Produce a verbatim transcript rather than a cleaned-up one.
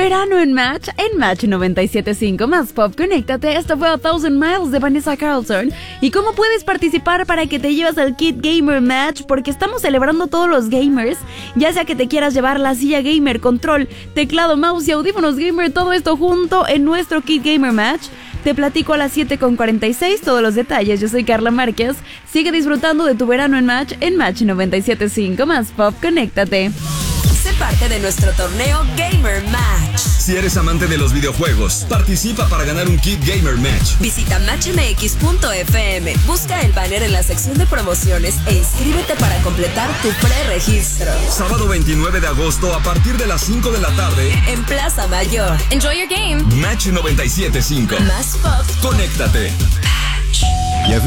verano en Match, en Match noventa y siete punto cinco más Pop. Conéctate, esto fue A Thousand Miles de Vanessa Carlton. ¿Y cómo puedes participar para que te lleves al Kit Gamer Match? Porque estamos celebrando todos los gamers, ya sea que te quieras llevar la silla gamer, control, teclado, mouse y audífonos gamer, todo esto junto en nuestro Kit Gamer Match. Te platico a las siete con cuarenta y seis todos los detalles. Yo soy Carla Márquez. Sigue disfrutando de tu verano en Match, en Match noventa y siete punto cinco más Pop. Conéctate. Sé parte de nuestro torneo Gamer Match. Si eres amante de los videojuegos, participa para ganar un Kit Gamer Match. Visita match m x punto f m, busca el banner en la sección de promociones e inscríbete para completar tu preregistro. Sábado veintinueve de agosto a partir de las cinco de la tarde en Plaza Mayor. Enjoy your game. Match noventa y siete punto cinco. Más Pop. Conéctate.